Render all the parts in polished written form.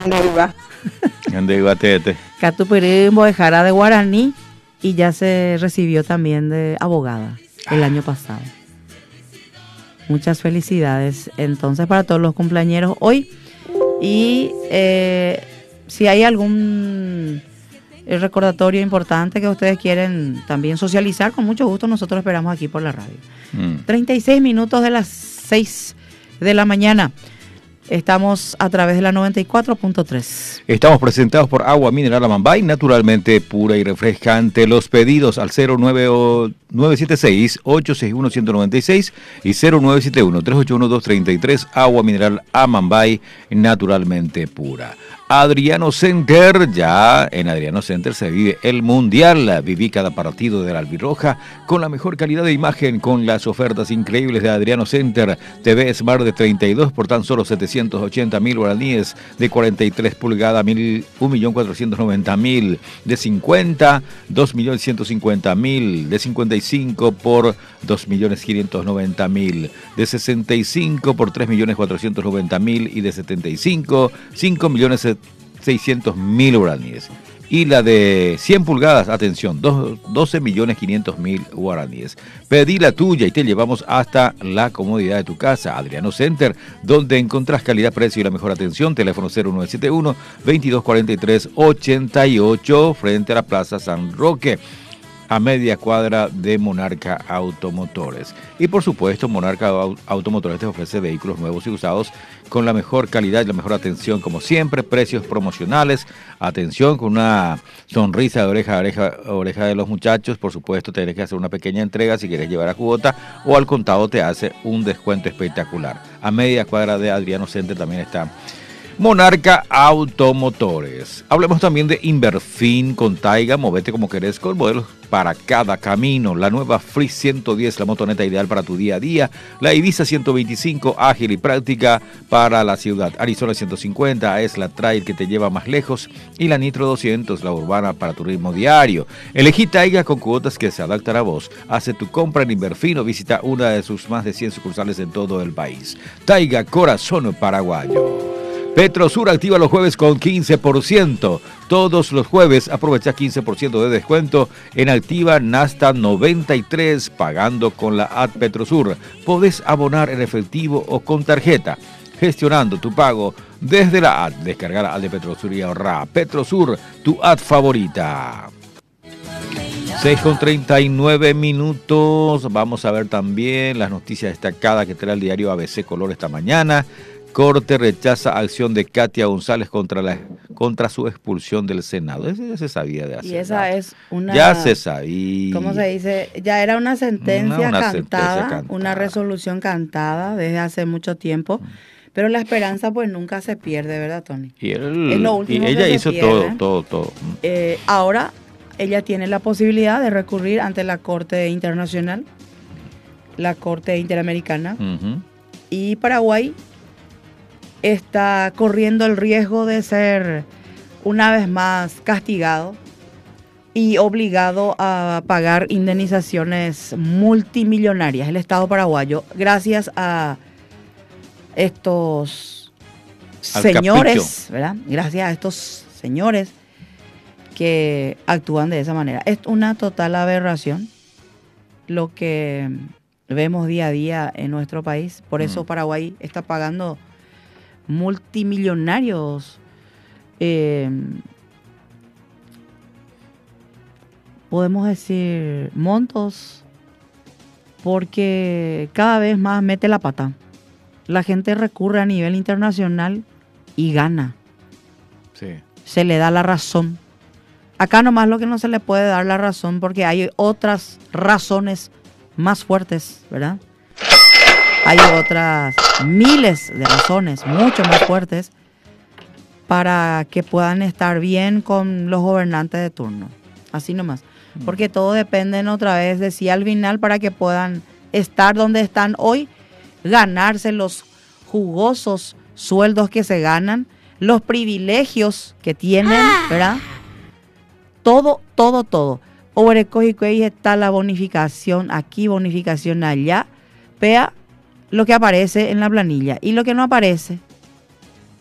Andeiva. Andeiva tete. Catupirimbo de Jara de Guaraní y ya se recibió también de abogada el año pasado. Muchas felicidades entonces para todos los cumpleañeros hoy. Y si hay algún recordatorio importante que ustedes quieren también socializar, con mucho gusto nosotros esperamos aquí por la radio. 36 minutos de las 6 de la mañana. Estamos a través de la 94.3. Estamos presentados por Agua Mineral Amambay, naturalmente pura y refrescante. Los pedidos al 0976-861-196 y 0971-381-233. Agua Mineral Amambay, naturalmente pura. Adriano Center, ya en Adriano Center se vive el Mundial. Viví cada partido de la albirroja con la mejor calidad de imagen, con las ofertas increíbles de Adriano Center. TV Smart de 32 por tan solo 780.000 guaraníes, de 43 pulgadas 1.490.000, de 50 2.150.000, de 55 por 2.590.000, de 65 por 3.490.000 y de 75 5.600.000 guaraníes. Y la de 100 pulgadas, atención, 12.500.000 guaraníes. Pedí la tuya y te llevamos hasta la comodidad de tu casa. Adriano Center, donde encontrás calidad, precio y la mejor atención. Teléfono 0971-2243-88, frente a la Plaza San Roque, a media cuadra de Monarca Automotores. Y por supuesto, Monarca Automotores te ofrece vehículos nuevos y usados con la mejor calidad y la mejor atención, como siempre, precios promocionales, atención con una sonrisa de oreja a oreja de los muchachos. Por supuesto, tenés que hacer una pequeña entrega si quieres llevar a cuota, o al contado te hace un descuento espectacular. A media cuadra de Adriano Center también está Monarca Automotores. Hablemos también de Inverfin con Taiga. Movete como querés con modelos para cada camino. La nueva Free 110, la motoneta ideal para tu día a día. La Ibiza 125, ágil y práctica para la ciudad. Arizona 150 es la trail que te lleva más lejos. Y la Nitro 200, la urbana para tu ritmo diario. Elegí Taiga con cuotas que se adaptan a vos. Hace tu compra en Inverfin o visita una de sus más de 100 sucursales en todo el país. Taiga, corazón paraguayo. Petrosur activa los jueves con 15%. Todos los jueves aprovecha 15% de descuento en Activa Nasta 93, pagando con la app Petrosur. Podés abonar en efectivo o con tarjeta, gestionando tu pago desde la app. Descarga la app de Petrosur y ahorra. Petrosur, tu app favorita. 6:39 minutos. Vamos a ver también las noticias destacadas que trae el diario ABC Color esta mañana. Corte rechaza acción de Katia González contra su expulsión del Senado. Eso ya se sabía de hace. Y esa rato. Es una... Ya se sabía. ¿Cómo se dice? Ya era una sentencia cantada, una resolución cantada desde hace mucho tiempo. Pero la esperanza pues nunca se pierde, ¿verdad, Tony? Y ella hizo todo. Ahora ella tiene la posibilidad de recurrir ante la Corte Internacional, la Corte Interamericana, y Paraguay está corriendo el riesgo de ser una vez más castigado y obligado a pagar indemnizaciones multimillonarias, el Estado paraguayo, gracias a estos señores, ¿verdad? Gracias a estos señores que actúan de esa manera. Es una total aberración lo que vemos día a día en nuestro país. Por eso Paraguay está pagando multimillonarios podemos decir montos, porque cada vez más mete la pata. La gente recurre a nivel internacional y gana. Sí. Se le da la razón. Acá nomás lo que no se le puede dar la razón, porque hay otras razones más fuertes, ¿verdad? Hay otras miles de razones, mucho más fuertes, para que puedan estar bien con los gobernantes de turno. Así nomás. Porque todo depende otra vez de sí al final, para que puedan estar donde están hoy, ganarse los jugosos sueldos que se ganan, los privilegios que tienen, ¿verdad? Todo. Orecojicuey está la bonificación aquí, bonificación allá. Vea lo que aparece en la planilla y lo que no aparece.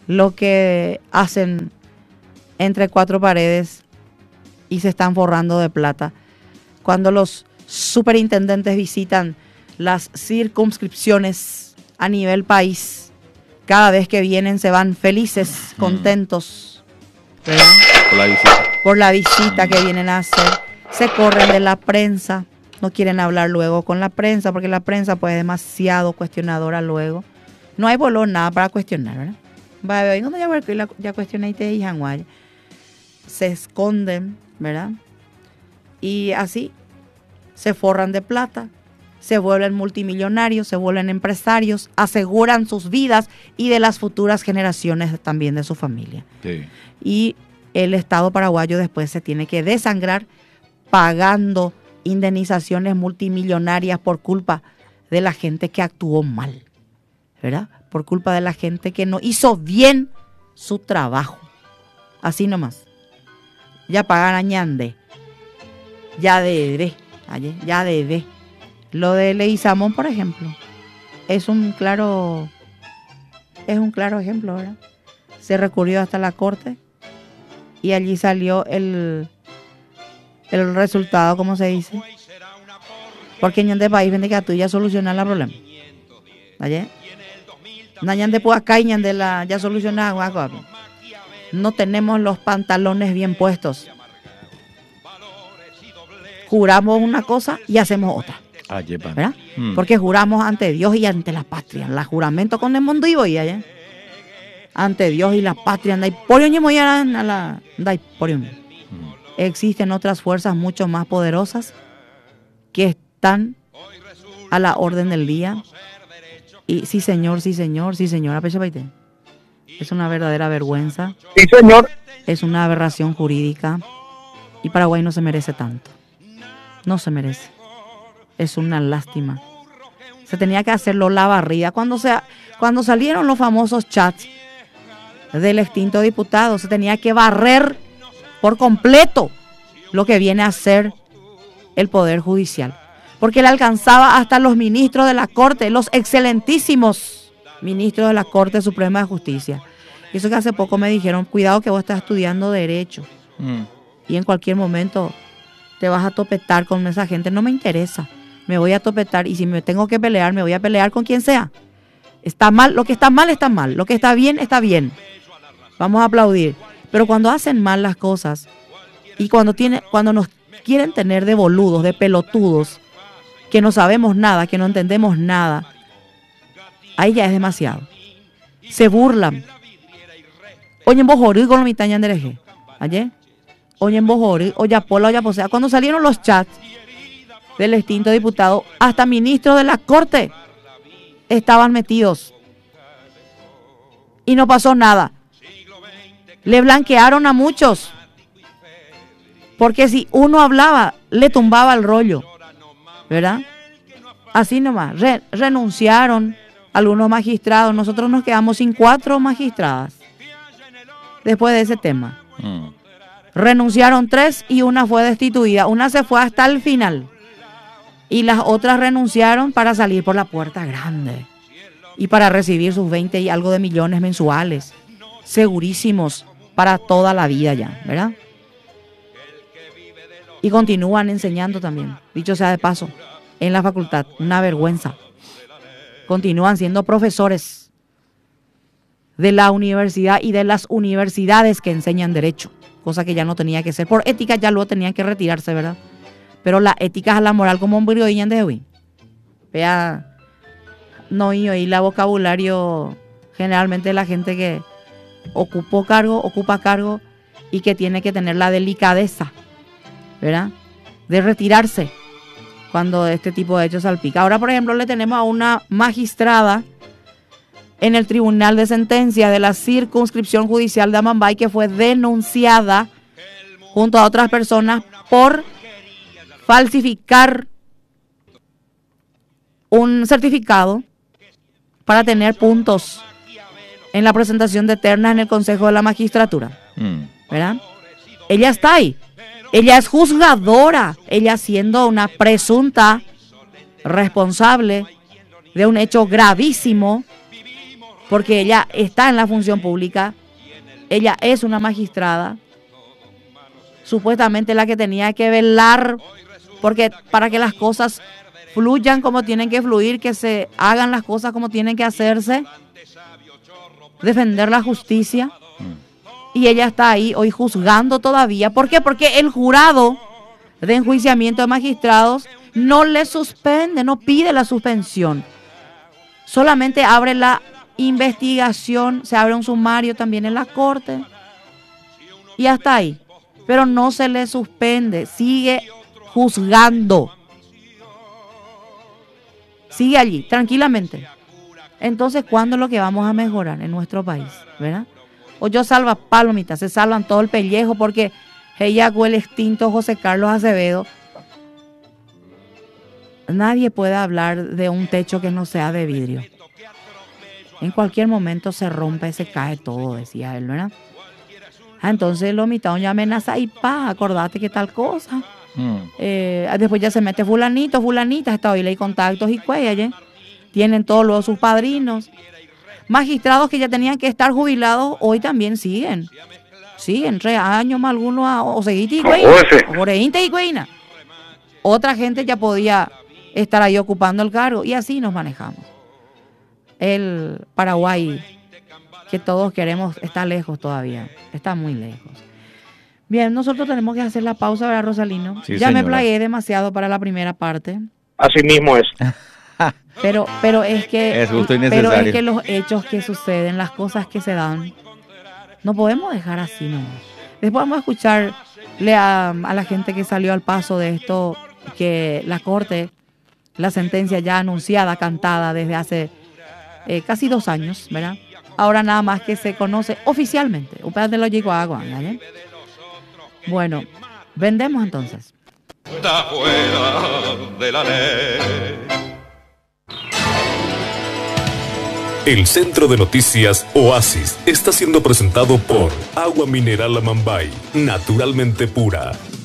lo que hacen entre cuatro paredes y se están forrando de plata. Cuando los superintendentes visitan las circunscripciones a nivel país, cada vez que vienen se van felices, contentos, ¿verdad? Por la visita que vienen a hacer. Se corren de la prensa, no quieren hablar luego con la prensa, porque la prensa pues es demasiado cuestionadora luego. No hay voló nada para cuestionar, ¿verdad? Ya cuestioné y te dije, se esconden, ¿verdad? Y así se forran de plata, se vuelven multimillonarios, se vuelven empresarios, aseguran sus vidas y de las futuras generaciones también de su familia. Sí. Y el Estado paraguayo después se tiene que desangrar pagando indemnizaciones multimillonarias por culpa de la gente que actuó mal, ¿verdad? Por culpa de la gente que no hizo bien su trabajo. Así nomás. Ya pagan a ñande. Ya debe. Lo de Leguizamón, por ejemplo, es un claro ejemplo, ¿verdad? Se recurrió hasta la corte y allí salió el resultado, ¿cómo se dice? Porque ñande país vende que a tú ya solucionar el problema. ¿Vale? No ñande pues acá y ñande ya solucionar. No tenemos los pantalones bien puestos. Juramos una cosa y hacemos otra. ¿Verdad? Porque juramos ante Dios y ante la patria. La juramento con el mundo y voy allá. Ante Dios y la patria. Existen otras fuerzas mucho más poderosas que están a la orden del día. Y sí, señor. Es una verdadera vergüenza. Sí, señor. Es una aberración jurídica. Y Paraguay no se merece tanto. No se merece. Es una lástima. Se tenía que hacerlo la barrida. Cuando salieron los famosos chats del extinto diputado, se tenía que barrer por completo lo que viene a ser el Poder Judicial. Porque le alcanzaba hasta los ministros de la Corte, los excelentísimos ministros de la Corte Suprema de Justicia. Y eso que hace poco me dijeron, cuidado que vos estás estudiando Derecho. Y en cualquier momento te vas a topetar con esa gente. No me interesa. Me voy a topetar y si me tengo que pelear, me voy a pelear con quien sea. Está mal, lo que está mal, está mal. Lo que está bien, está bien. Vamos a aplaudir. Pero cuando hacen mal las cosas y cuando nos quieren tener de boludos, de pelotudos, que no sabemos nada, que no entendemos nada, ahí ya es demasiado. Se burlan. Oye, en Bojorú con la mitad de Andereje. Ayer. Oye, en Bojorú, oye, Posea. Cuando salieron los chats del extinto diputado, hasta ministros de la Corte estaban metidos. Y no pasó nada. Le blanquearon a muchos. Porque si uno hablaba, le tumbaba el rollo. ¿Verdad? Así nomás. Renunciaron algunos magistrados. Nosotros nos quedamos sin 4 magistradas. Después de ese tema. Renunciaron 3 y una fue destituida. Una se fue hasta el final. Y las otras renunciaron para salir por la puerta grande. Y para recibir sus 20 y algo de millones mensuales. Segurísimos para toda la vida ya, ¿verdad? Y continúan enseñando también, dicho sea de paso, en la facultad. Una vergüenza. Continúan siendo profesores de la universidad y de las universidades que enseñan derecho. Cosa que ya no tenía que ser. Por ética ya luego tenían que retirarse, ¿verdad? Pero la ética es a la moral como un brillo de hoy. Vea, no y la vocabulario generalmente de la gente que ocupa cargo y que tiene que tener la delicadeza, ¿verdad? De retirarse cuando este tipo de hechos salpica. Ahora, por ejemplo, le tenemos a una magistrada en el Tribunal de Sentencia de la Circunscripción Judicial de Amambay que fue denunciada junto a otras personas por falsificar un certificado para tener puntos en la presentación de ternas en el Consejo de la Magistratura. ¿Verdad? Ella está ahí. Ella es juzgadora. Ella siendo una presunta responsable de un hecho gravísimo porque ella está en la función pública, ella es una magistrada, supuestamente la que tenía que velar porque para que las cosas fluyan como tienen que fluir, que se hagan las cosas como tienen que hacerse, defender la justicia. Y ella está ahí hoy juzgando todavía. ¿Por qué? Porque el jurado de enjuiciamiento de magistrados no le suspende, no pide la suspensión. Solamente abre la investigación, se abre un sumario también en la corte. Y hasta ahí. Pero no se le suspende, sigue juzgando. Sigue allí, tranquilamente. Entonces, ¿cuándo es lo que vamos a mejorar en nuestro país? ¿Verdad? O yo salva palomitas, se salvan todo el pellejo porque ella o el extinto José Carlos Acevedo. Nadie puede hablar de un techo que no sea de vidrio. En cualquier momento se rompe, se cae todo, decía él, ¿verdad? Entonces lo mitad ya amenaza y acordate que tal cosa. Después ya se mete fulanito, fulanita, hasta hoy le hay contactos y cuellas, tienen todos los sus padrinos. Magistrados que ya tenían que estar jubilados, hoy también siguen. Siguen, 3 años más algunos o seguite y cueina. Otra gente ya podía estar ahí ocupando el cargo y así nos manejamos. El Paraguay, que todos queremos, está lejos todavía, está muy lejos. Bien, nosotros tenemos que hacer la pausa, ¿verdad, Rosalino? Sí, ya señora. me plagué demasiado para la primera parte. Así mismo es. Pero es que Es justo y pero necesario. es que los hechos que suceden, las cosas que se dan, no podemos dejar así, ¿no? Después vamos a escucharle a la gente que salió al paso de esto, que la corte, la sentencia ya anunciada, cantada desde hace casi 2 años, ¿verdad? Ahora nada más que se conoce oficialmente. ¿Vale? Bueno, vendemos entonces. Está fuera de la ley. El Centro de Noticias Oasis está siendo presentado por Agua Mineral Amambay, naturalmente pura.